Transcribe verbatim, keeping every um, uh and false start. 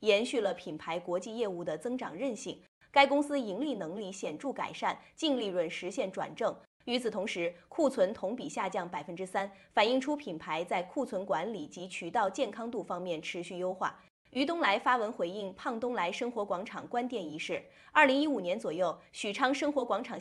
延续了品牌国际业务的增长韧性。该公司盈利能力显著改善，净利润实现转正。与此同时，库存同比下降百分之三，反映出品牌在库存管理及渠道健康度方面持续优化。于东来发文回应胖东来生活广场关店一事。二零一五年左右，许昌生活广场